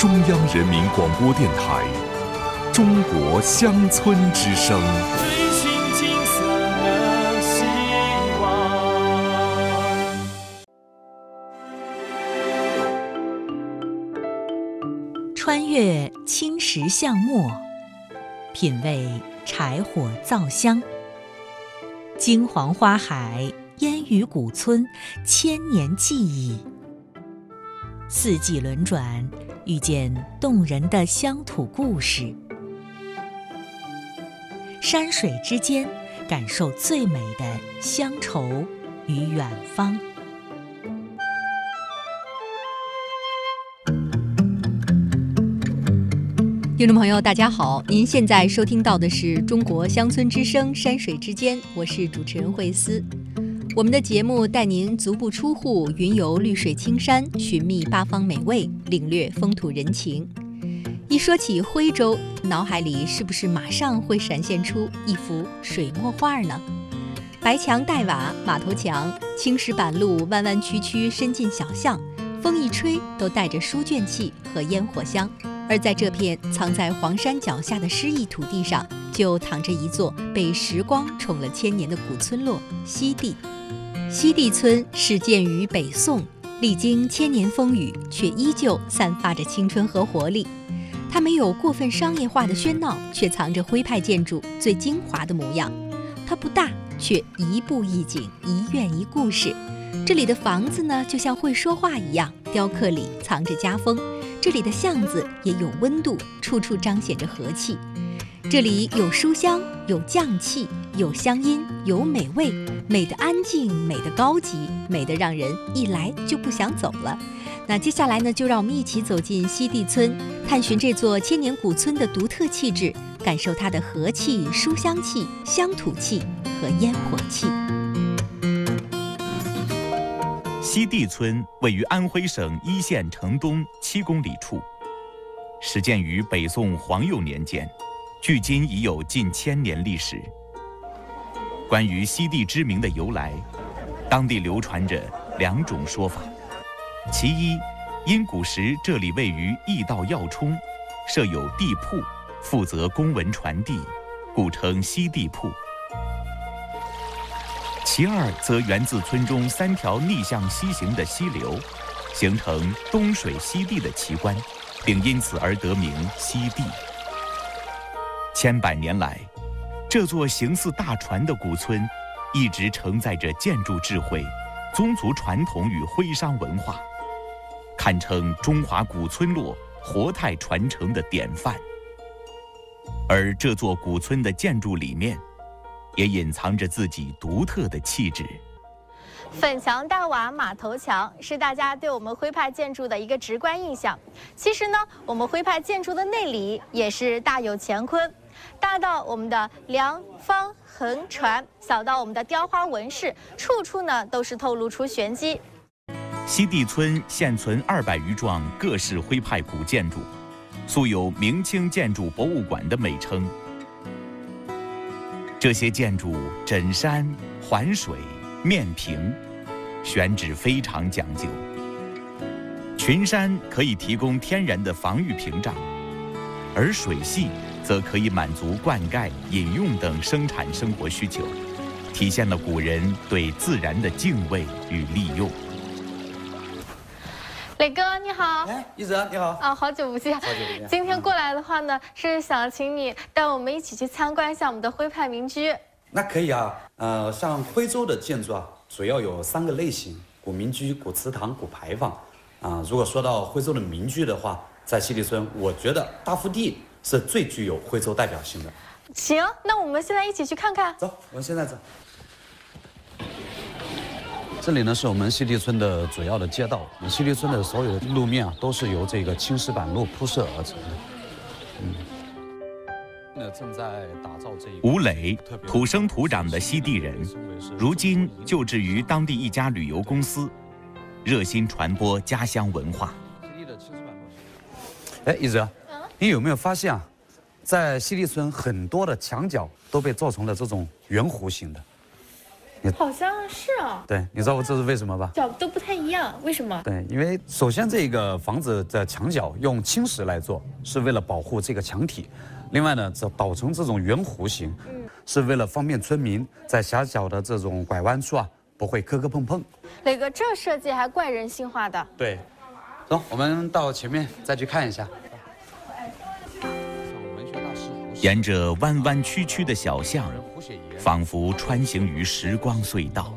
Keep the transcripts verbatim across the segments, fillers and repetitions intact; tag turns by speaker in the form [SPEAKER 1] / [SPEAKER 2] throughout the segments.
[SPEAKER 1] 中央人民广播电台《中国乡村之声》。
[SPEAKER 2] 追寻金色的希望。
[SPEAKER 3] 穿越青石巷陌，品味柴火灶香。金黄花海，烟雨古村，千年记忆。四季轮转，遇见动人的乡土故事。山水之间，感受最美的乡愁与远方。
[SPEAKER 4] 听众朋友大家好，您现在收听到的是中国乡村之声山水之间，我是主持人慧思。我们的节目带您足不出户，云游绿水青山，寻觅八方美味，领略风土人情。一说起徽州，脑海里是不是马上会闪现出一幅水墨画呢？白墙黛瓦，马头墙，青石板路弯弯曲曲伸进小巷，风一吹都带着书卷气和烟火香。而在这片藏在黄山脚下的诗意土地上，就躺着一座被时光宠了千年的古村落——西递。西递村始建于北宋，历经千年风雨，却依旧散发着青春和活力。它没有过分商业化的喧闹，却藏着徽派建筑最精华的模样。它不大，却一步一景，一院一故事。这里的房子呢，就像会说话一样，雕刻里藏着家风。这里的巷子也有温度，处处彰显着和气。这里有书香，有匠气，有乡音，有美味，美得安静，美得高级，美得让人一来就不想走了。那接下来呢，就让我们一起走进西递村，探寻这座千年古村的独特气质，感受它的和气、书香气、乡土气和烟火气。
[SPEAKER 5] 西递村位于安徽省一线城东七公里处，始建于北宋皇佑年间，距今已有近千年历史。关于西递之名的由来，当地流传着两种说法。其一，因古时这里位于驿道要冲，设有地铺，负责公文传递，故称西递铺。其二则源自村中三条逆向西行的溪流，形成东水西递的奇观，并因此而得名西递。千百年来，这座形似大船的古村，一直承载着建筑智慧、宗族传统与徽商文化，堪称中华古村落活态传承的典范。而这座古村的建筑里面，也隐藏着自己独特的气质。
[SPEAKER 6] 粉墙黛瓦马头墙是大家对我们徽派建筑的一个直观印象。其实呢，我们徽派建筑的内里也是大有乾坤，大到我们的梁方横船，小到我们的雕花纹饰，处处呢都是透露出玄机。
[SPEAKER 5] 西递村现存二百余幢各式徽派古建筑，素有明清建筑博物馆的美称。这些建筑枕山环水面平，选址非常讲究。群山可以提供天然的防御屏障，而水系则可以满足灌溉、饮用等生产生活需求，体现了古人对自然的敬畏与利用。
[SPEAKER 6] 磊哥你好。
[SPEAKER 7] 哎，一泽你好。
[SPEAKER 6] 啊，好久不见。
[SPEAKER 7] 好久不见。
[SPEAKER 6] 今天过来的话呢，是想请你带我们一起去参观一下我们的徽派民居。
[SPEAKER 7] 那可以啊，呃，像徽州的建筑啊，主要有三个类型：古民居、古祠堂、古牌坊。啊、呃，如果说到徽州的民居的话，在西递村，我觉得大福地是最具有徽州代表性的。
[SPEAKER 6] 行，那我们现在一起去看看。
[SPEAKER 7] 走，我们现在走。这里呢是我们西递村的主要的街道，西递村的所有的路面啊都是由这个青石板路铺设而成的。嗯，那正在打造这一
[SPEAKER 5] 吴磊，土生土长的西递人，如今就职于当地一家旅游公司，热心传播家乡文化。
[SPEAKER 7] 哎，一泽，你有没有发现啊，在西递村很多的墙角都被做成了这种圆弧形的？
[SPEAKER 6] 好像是啊。
[SPEAKER 7] 对，你知道这是为什么吧？
[SPEAKER 6] 角都不太一样，为什么？
[SPEAKER 7] 对，因为首先这个房子的墙角用青石来做，是为了保护这个墙体。另外呢，这倒成这种圆弧形，嗯，是为了方便村民在狭小的这种拐弯处啊，不会磕磕碰碰。
[SPEAKER 6] 磊哥，这设计还怪人性化的。
[SPEAKER 7] 对，走，我们到前面再去看一下。
[SPEAKER 5] 沿着弯弯曲曲的小巷，仿佛穿行于时光隧道。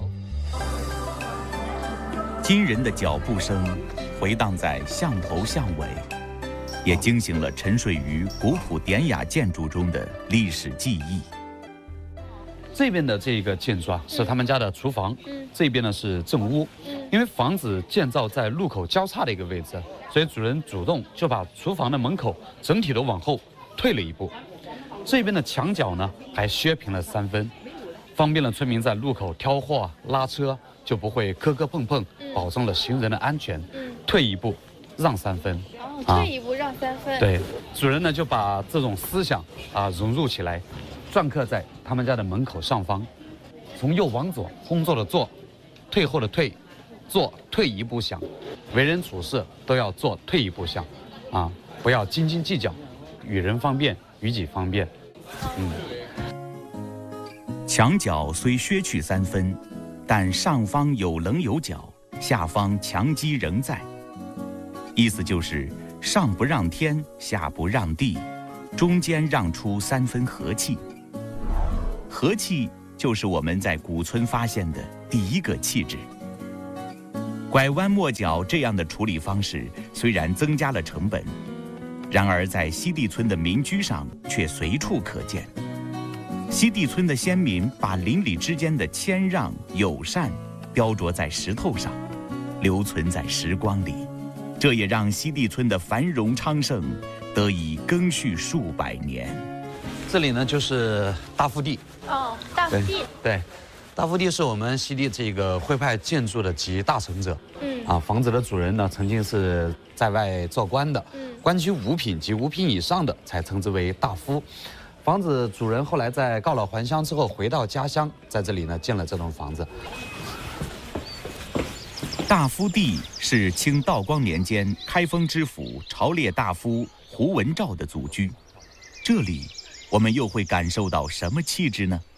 [SPEAKER 5] 惊人的脚步声回荡在巷头巷尾，也惊醒了沉睡于古朴典雅建筑中的历史记忆。
[SPEAKER 7] 这边的这个建筑啊，是他们家的厨房，嗯、这边呢是正屋。嗯、因为房子建造在路口交叉的一个位置，所以主人主动就把厨房的门口整体都往后退了一步。这边的墙角呢还削平了三分，方便了村民在路口挑货、拉车，就不会磕磕碰碰，保证了行人的安全。嗯、退一步，让三分。
[SPEAKER 6] 哦，退一步让三分。
[SPEAKER 7] 啊、对，主人呢就把这种思想啊融入起来，篆刻在他们家的门口上方。从右往左，工作的做，退后的退，做退一步想，为人处事都要做退一步想，啊，不要斤斤计较，与人方便，与己方便。嗯，
[SPEAKER 5] 墙角虽削去三分，但上方有棱有角，下方墙基仍在。意思就是上不让天，下不让地，中间让出三分和气。和气就是我们在古村发现的第一个气质。拐弯抹角这样的处理方式虽然增加了成本，然而在西递村的民居上却随处可见。西递村的先民把邻里之间的谦让友善雕琢在石头上，留存在时光里，这也让西递村的繁荣昌盛得以更续数百年。
[SPEAKER 7] 这里呢就是大腹地。
[SPEAKER 6] 哦，大腹地。
[SPEAKER 7] 对，大腹地是我们西递这个徽派建筑的集大成者。嗯。啊，房子的主人呢曾经是在外做官的。嗯。官居五品及五品以上的才称之为大夫。房子主人后来在告老还乡之后回到家乡，在这里呢建了这栋房子。
[SPEAKER 5] 大夫地是清道光年间开封知府朝列大夫胡文照的祖居，这里我们又会感受到什么气质呢？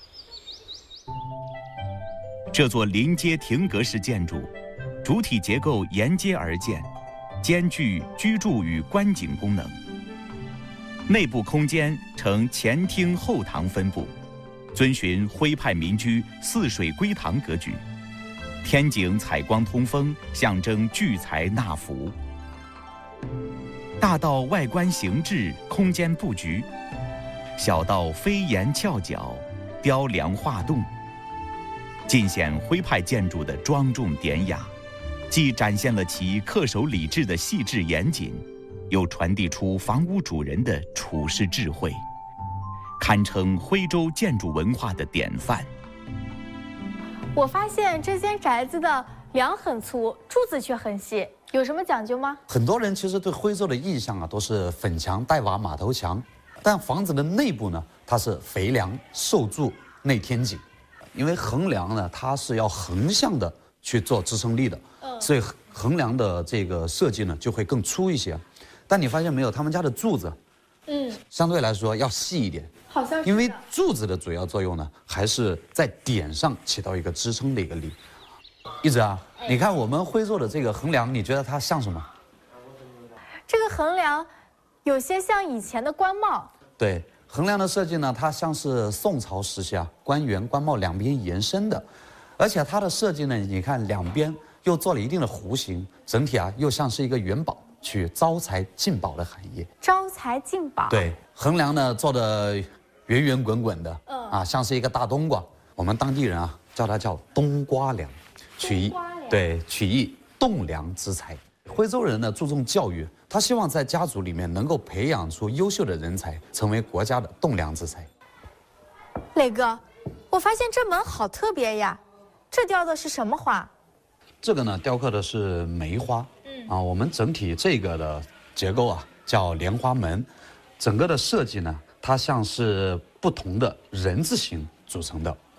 [SPEAKER 5] 这座临街亭阁式建筑，主体结构沿街而建，兼具居住与观景功能。内部空间呈前厅后堂分布，遵循徽派民居四水归堂格局。天井采光通风，象征聚财纳福。大到外观形制、空间布局，小到飞檐翘角、雕梁画栋，尽显徽派建筑的庄重典雅，既展现了其恪守礼制的细致严谨，又传递出房屋主人的处世智慧，堪称徽州建筑文化的典范。
[SPEAKER 6] 我发现这间宅子的梁很粗，柱子却很细，有什么讲究吗？
[SPEAKER 7] 很多人其实对徽州的印象啊都是粉墙带瓦马头墙，但房子的内部呢，它是肥梁瘦柱内天井，因为横梁呢它是要横向的去做支撑力的，嗯、所以横梁的这个设计呢就会更粗一些。但你发现没有，他们家的柱子，嗯，相对来说要细一点。
[SPEAKER 6] 好像是
[SPEAKER 7] 因为柱子的主要作用呢，还是在点上起到一个支撑的一个力。一直啊，你看我们徽州的这个横梁，你觉得它像什么？
[SPEAKER 6] 这个横梁有些像以前的官帽。
[SPEAKER 7] 对，横梁的设计呢，它像是宋朝时期啊官员官帽两边延伸的，而且它的设计呢，你看两边又做了一定的弧形，整体啊又像是一个元宝，取招财进宝的含义。
[SPEAKER 6] 招财进宝。
[SPEAKER 7] 对，横梁呢做的圆圆滚滚的，嗯啊，像是一个大冬瓜。我们当地人啊叫它叫冬瓜梁，取意对取意栋梁之才。徽州人呢注重教育，他希望在家族里面能够培养出优秀的人才，成为国家的栋梁之才。
[SPEAKER 6] 磊哥，我发现这门好特别呀，这雕的是什么花？
[SPEAKER 7] 这个呢雕刻的是梅花，嗯啊，我们整体这个的结构啊叫莲花门，整个的设计呢，它像是不同的人字形组成的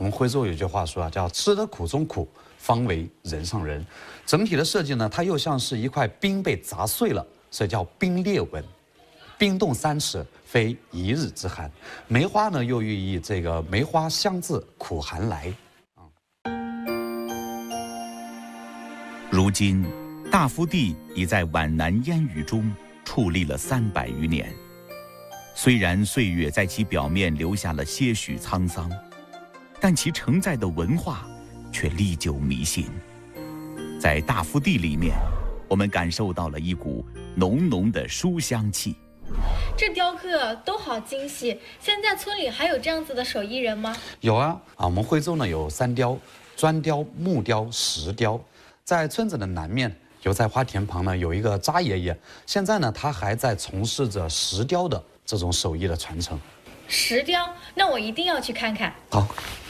[SPEAKER 7] 我们徽州有句话说啊，叫吃得苦中苦，方为人上人。整体的设计呢，它又像是一块冰被砸碎了，所以叫冰裂纹。冰冻三尺，非一日之寒。梅花呢，又寓意这个梅花香自苦寒来。
[SPEAKER 5] 如今，大福地已在皖南烟雨中矗立了三百余年。虽然岁月在其表面留下了些许沧桑，但其承载的文化却历久弥新。在大福地里面，我们感受到了一股浓浓的书香气。
[SPEAKER 6] 这雕刻都好精细，现在村里还有这样子的手艺人吗？
[SPEAKER 7] 有啊，啊，我们徽州呢有三雕：砖雕、木雕、石雕。在村子的南面，油菜花田旁呢有一个扎爷爷，现在呢他还在从事着石雕的这种手艺的传承。
[SPEAKER 6] 石雕，那我一定要去看看。
[SPEAKER 7] 好。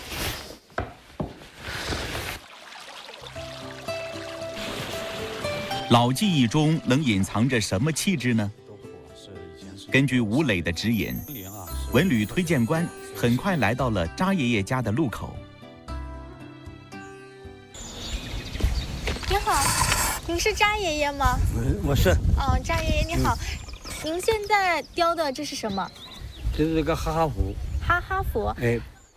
[SPEAKER 5] 老技艺中能隐藏着什么气质呢？根据吴磊的指引，文旅推荐官很快来到了扎爷爷家的路口。
[SPEAKER 6] 你好，您是扎爷爷吗？
[SPEAKER 8] 我我是。
[SPEAKER 6] 哦，扎爷爷你好，嗯、您现在雕的这是什么？
[SPEAKER 8] 这是个哈哈佛。
[SPEAKER 6] 哈哈佛。
[SPEAKER 8] 哎。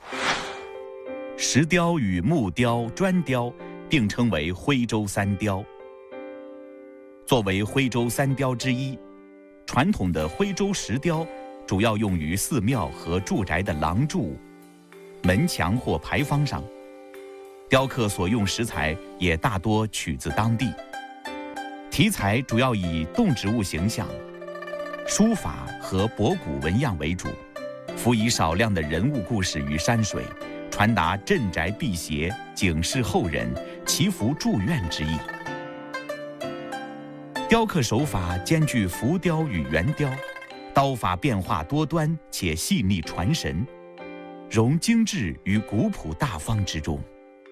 [SPEAKER 5] 石雕与木雕、砖雕并称为徽州三雕。作为徽州三雕之一，传统的徽州石雕主要用于寺庙和住宅的廊柱、门墙或牌坊上，雕刻所用石材也大多取自当地。题材主要以动植物形象、书法和博古纹样为主，辅以少量的人物故事与山水，传达镇宅辟邪、警示后人、祈福祝愿之意。雕刻手法兼具浮雕与圆雕，刀法变化多端且细腻传神，融精致于古朴大方之中。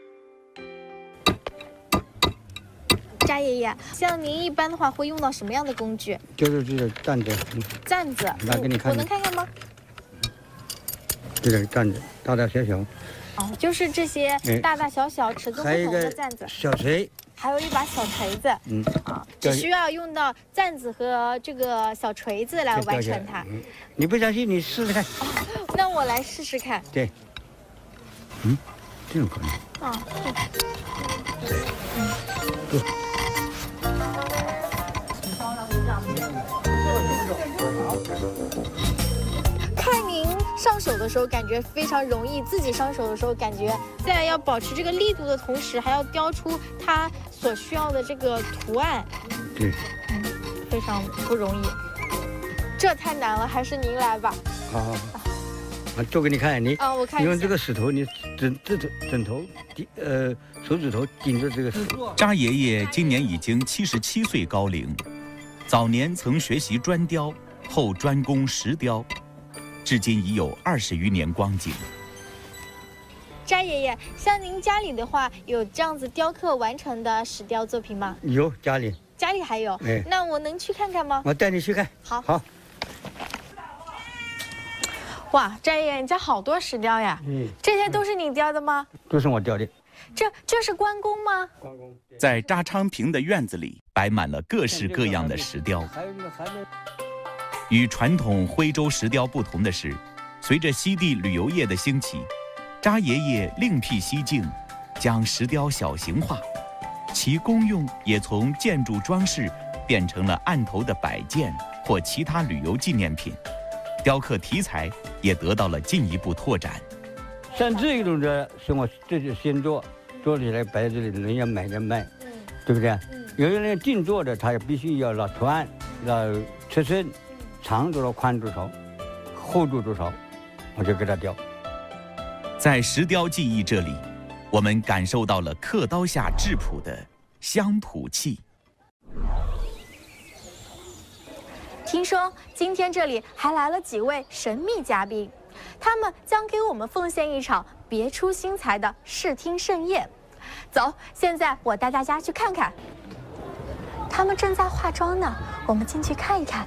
[SPEAKER 6] 扎爷爷，像您一般的话会用到什么样的工具？
[SPEAKER 8] 就是这个担子。嗯、
[SPEAKER 6] 担子，
[SPEAKER 8] 拿给你看。
[SPEAKER 6] 我能看看吗？
[SPEAKER 8] 这个担子，大大小小。
[SPEAKER 6] 哦，就是这些大大小小、尺寸不同的担子。
[SPEAKER 8] 小锤。
[SPEAKER 6] 还有一把小锤子，嗯啊，只需要用到担子和这个小锤子来完成它。
[SPEAKER 8] 嗯、你不相信，你试试看。
[SPEAKER 6] 哦，那我来试试看。
[SPEAKER 8] 对。嗯，这种可能。
[SPEAKER 6] 啊。
[SPEAKER 8] 对。嗯。对。
[SPEAKER 6] 看您上手的时候感觉非常容易，自己上手的时候感觉在要保持这个力度的同时，还要雕出它所需要的这个图案。
[SPEAKER 8] 对，
[SPEAKER 6] 嗯，非常不容易，这太难了，还是您来吧。
[SPEAKER 8] 好好好，我做给你看，你
[SPEAKER 6] 啊，我看
[SPEAKER 8] 你用这个石头，你枕这头枕头顶呃手指头顶着这个石头。
[SPEAKER 5] 扎爷爷今年已经七十七岁高龄，早年曾学习砖雕，后专攻石雕。至今已有二十余年光景。
[SPEAKER 6] 扎爷爷，像您家里的话，有这样子雕刻完成的石雕作品吗？
[SPEAKER 8] 有，家里。
[SPEAKER 6] 家里还有？哎，那我能去看看吗？
[SPEAKER 8] 我带你去看。
[SPEAKER 6] 好。
[SPEAKER 8] 好。
[SPEAKER 6] 哇，扎爷爷，你家好多石雕呀！嗯，这些都是你雕的吗？
[SPEAKER 8] 都是我雕的。
[SPEAKER 6] 这这是关公吗？
[SPEAKER 8] 关公。
[SPEAKER 5] 在扎昌平的院子里，摆满了各式各样的石雕。
[SPEAKER 8] 还有那个还有。
[SPEAKER 5] 与传统徽州石雕不同的是，随着西地旅游业的兴起，扎爷爷另辟蹊径，将石雕小型化，其功用也从建筑装饰变成了案头的摆件或其他旅游纪念品，雕刻题材也得到了进一步拓展。
[SPEAKER 8] 像这种的是我自己先做，做起来摆这里，人家买着卖，嗯，对不对？嗯，有的人定做的，他也必须要拿图案，要尺寸。长多少，宽多少，厚度多少，我就给它雕。
[SPEAKER 5] 在石雕技艺这里，我们感受到了刻刀下质朴的乡土气。
[SPEAKER 6] 听说今天这里还来了几位神秘嘉宾，他们将给我们奉献一场别出心裁的视听盛宴。走，现在我带大家去看看。他们正在化妆呢，我们进去看一看。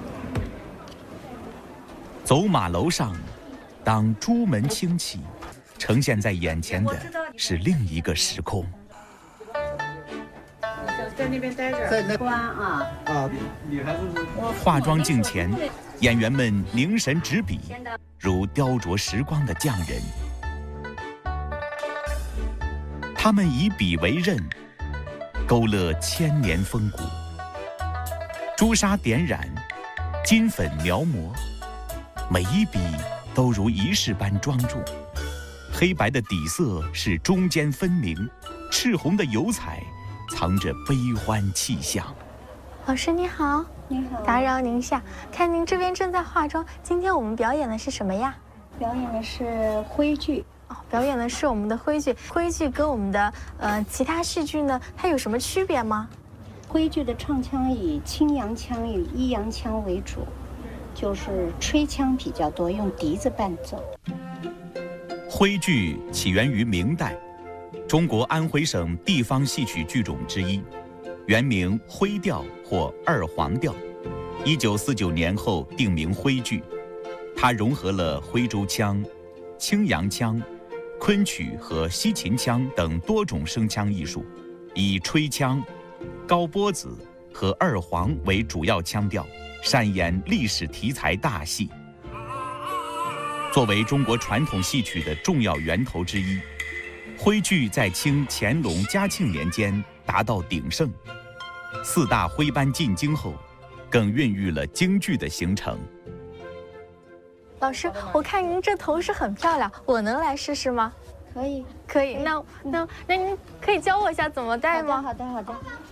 [SPEAKER 5] 走马楼上，当朱门轻启， 呈现在眼前的是另一个时空。
[SPEAKER 9] 在那边待着，在那关啊啊！
[SPEAKER 5] 化妆镜前，演员们凝神执笔，如雕琢时光的匠人。他们以笔为刃，勾勒千年风骨。朱砂点染，金粉描摹，每一笔都如仪式般庄重。黑白的底色是中间分明，赤红的油彩藏着悲欢气象。
[SPEAKER 6] 老师你好，
[SPEAKER 10] 你好，
[SPEAKER 6] 打扰您一下，看您这边正在化妆，今天我们表演的是什么呀？
[SPEAKER 10] 表演的是徽剧。
[SPEAKER 6] 哦，表演的是我们的徽剧。徽剧跟我们的呃其他戏剧呢，它有什么区别吗？
[SPEAKER 10] 徽剧的唱腔以清扬腔与抑扬腔为主，就是吹腔比较多，用笛子伴奏。
[SPEAKER 5] 徽剧起源于明代，中国安徽省地方戏曲剧种之一，原名徽调或二黄调，一九四九年后定名徽剧。它融合了徽州腔、青阳腔、昆曲和西秦腔等多种声腔艺术，以吹腔、高波子和二黄为主要腔调，擅演历史题材大戏。作为中国传统戏曲的重要源头之一，徽剧在清乾隆、嘉庆年间达到鼎盛。四大徽班进京后，更孕育了京剧的形成。
[SPEAKER 6] 老师，我看您这头饰很漂亮，我能来试试吗？
[SPEAKER 10] 可以，
[SPEAKER 6] 可以。那那那您可以教我一下怎么戴吗？
[SPEAKER 10] 好的，好的。好的